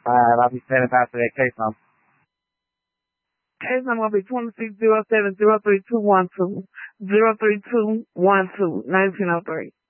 I'll be standing by for that case number. Case number will be 2607-03212, 03212, 1903.